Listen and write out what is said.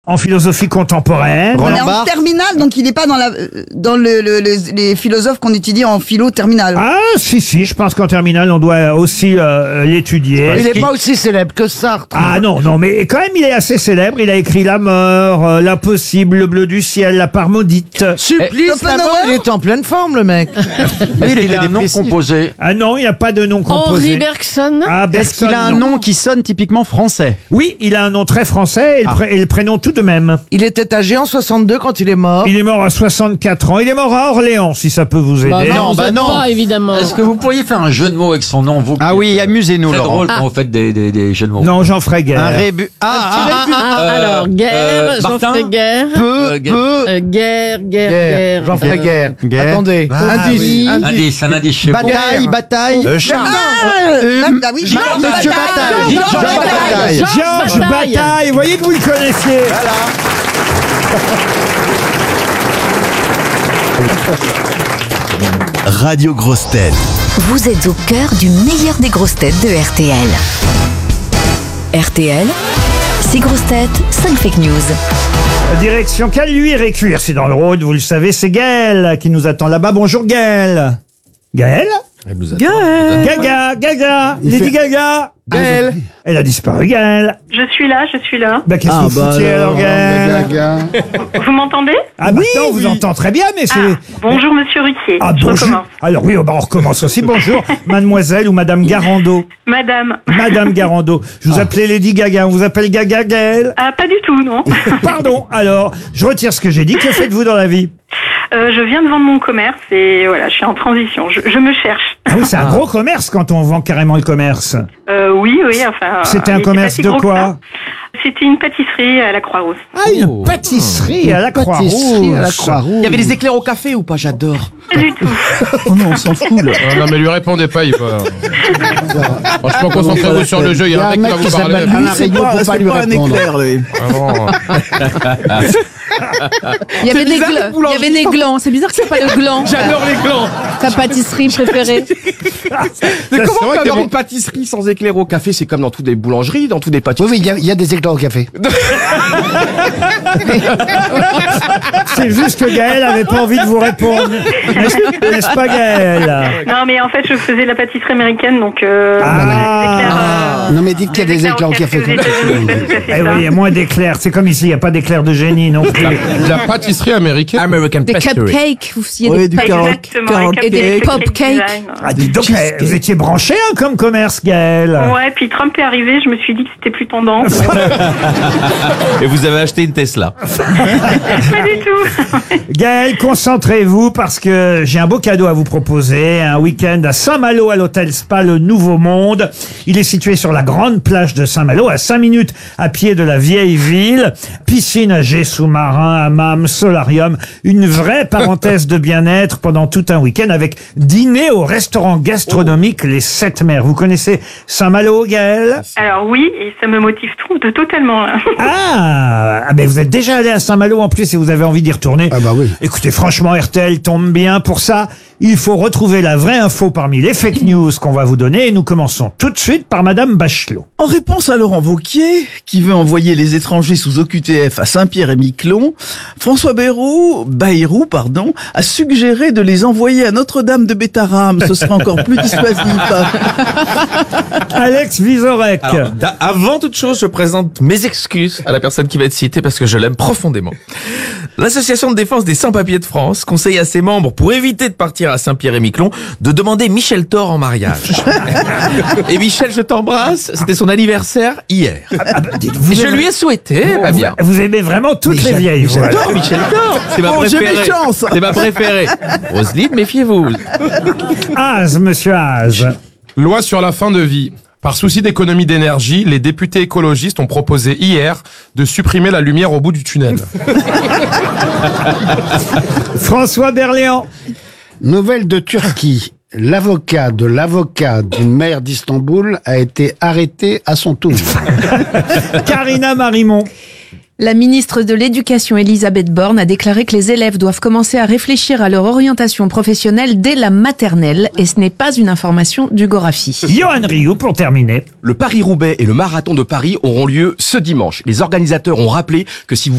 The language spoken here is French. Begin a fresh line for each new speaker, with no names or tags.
En philosophie contemporaine.
On est en terminale, donc il n'est pas dans les philosophes qu'on étudie en philo terminale.
Ah, si, je pense qu'en terminale, on doit aussi l'étudier.
Il n'est pas aussi célèbre que Sartre.
Ah non, mais quand même, il est assez célèbre. Il a écrit La mort, L'impossible, Le bleu du ciel, La part maudite.
Supplice, la mort, il est en pleine forme, le mec.
Il a un nom composé.
Ah non, il n'y a pas de nom composé.
Henri Bergson.
Ah,
Est-ce qu'il a un nom qui sonne typiquement français?
Oui, il a un nom très français et le prénom tout de même.
Il était âgé en 62 quand il est mort.
Il est mort à 64 ans. Il est mort à Orléans, si ça peut vous aider.
Non, pas évidemment.
Est-ce que vous pourriez faire un jeu de mots avec son nom, vous?
Ah oui, amusez-nous,
C'est
Laurent.
drôle quand vous faites des jeux de mots.
Non, j'en ferai guère.
Un rébut.
Alors, guerre, j'en
Martin
ferai guerre. Guerre.
J'en ferai guerre.
Guerre.
Attendez,
oui.
Indice, un indice, je sais pas.
Bataille.
Oui,
Monsieur Bataille.
Georges Bataille. Vous voyez que vous le connaissiez.
Radio Grosses Têtes.
Vous êtes au cœur du meilleur des grosses têtes de RTL. RTL, 6 grosses têtes, 5 fake news.
Direction Caluire et Cuire, c'est dans le Rhône, vous le savez, c'est Gaëlle qui nous attend là-bas. Bonjour Gaëlle. Gaëlle Gaga, Lady Gaga.
Gaëlle.
Elle a disparu, Gaëlle.
Je suis là.
Bah qu'est-ce que vous foutiez alors, Gaëlle?
Vous m'entendez?
Ah bah non, on vous entend très bien, mais c'est...
Bonjour Monsieur Ruquier.
Ah
Je
bonjour.
recommence.
Alors oui, on recommence aussi. Bonjour, mademoiselle ou madame Garando.
Madame.
Madame Garando. Je vous appelais Lady Gaga, on vous appelle Gaga, Gaëlle?
Ah, pas du tout, non.
Pardon, alors, je retire ce que j'ai dit. Que faites-vous dans la vie?
Je viens de vendre mon commerce et voilà, je suis en transition. Je me cherche.
Ah oui, c'est un gros commerce quand on vend carrément le commerce.
Oui, enfin.
C'était un
il était
commerce
pas si
de
gros que
quoi?
ça. C'était une pâtisserie à la Croix-Rousse.
Ah, une pâtisserie à la
Pâtisserie à la
Croix-Rousse.
Croix-Rouge.
Il y avait des éclairs au café ou pas? J'adore.
Pas du tout.
Oh non, on s'en fout là.
Non mais lui répondez pas, il va. Franchement, concentrez-vous sur le jeu, il y a un mec qui va vous parler.
Alain Raynaud pour pas lui répondre.
Il y avait des glands. C'est bizarre que c'est pas le gland.
J'adore les clans.
Ta pâtisserie préférée.
Mais
Comment avoir une pâtisserie sans éclair au café? C'est comme dans toutes les boulangeries, dans toutes les pâtisseries.
Oui, il y a des éclairs au café.
C'est juste que Gaëlle avait pas envie de vous répondre. N'est-ce pas, Gaëlle?
Non, mais en fait, je faisais la pâtisserie américaine, donc.
Non, mais dites qu'il y a des éclairs au café.
Eh oui, il y a moins d'éclairs. C'est comme ici, il n'y a pas d'éclairs de génie non plus.
La pâtisserie américaine.
American
Des cupcakes, vous faisiez des
Exactement.
et des cupcakes.
Ah, dites donc, vous étiez branché comme commerce, Gaëlle.
Ouais, puis Trump est arrivé, je me suis dit que c'était plus tendance.
Et vous avez acheté une Tesla.
Pas du tout.
Gaëlle, concentrez-vous parce que j'ai un beau cadeau à vous proposer. Un week-end à Saint-Malo à l'hôtel Spa Le Nouveau Monde. Il est situé sur la grande plage de Saint-Malo, à 5 minutes à pied de la vieille ville. Piscine à jet sous-marin, hammam, solarium. Une vraie parenthèse de bien-être pendant tout un week-end avec dîner au restaurant gastronomique Les 7 Mers. Vous connaissez Saint-Malo, Gaëlle?
Alors oui, et ça me motive totalement. Là.
Ah, mais vous êtes déjà allé à Saint-Malo en plus et vous avez envie d'y retourner.
Ah bah oui.
Écoutez, franchement, RTL tombe bien pour ça. Il faut retrouver la vraie info parmi les fake news qu'on va vous donner et nous commençons tout de suite par Madame Bachelot.
En réponse à Laurent Wauquiez, qui veut envoyer les étrangers sous OQTF à Saint-Pierre-et-Miquelon, François Bayrou, a suggéré de les envoyer à Notre-Dame de Bétarame. Ce serait encore plus dissuasif.
Alex Vizorek.
Alors, avant toute chose, je présente mes excuses à la personne qui va être citée parce que je l'aime profondément. L'association de défense des sans-papiers de France conseille à ses membres, pour éviter de partir à Saint-Pierre-et-Miquelon, de demander Michel Thor en mariage. Et Michel, je t'embrasse, c'était son anniversaire hier.
Vous
Et je
aimez-
lui ai souhaité, va bien.
Vous aimez vraiment toutes les vieilles voix.
J'adore Michel Thor, c'est ma
Bon, j'ai
préférée.
mes chances.
C'est ma préférée. Roselyne, méfiez-vous.
Az, monsieur Az.
Loi sur la fin de vie. Par souci d'économie d'énergie, les députés écologistes ont proposé hier de supprimer la lumière au bout du tunnel.
François Berléand.
Nouvelle de Turquie. L'avocat d'une maire d'Istanbul a été arrêté à son tour.
Karina Marimont.
La ministre de l'Éducation, Elisabeth Borne, a déclaré que les élèves doivent commencer à réfléchir à leur orientation professionnelle dès la maternelle, et ce n'est pas une information du Gorafi.
Johan Rioux pour terminer.
Le Paris-Roubaix et le Marathon de Paris auront lieu ce dimanche. Les organisateurs ont rappelé que si vous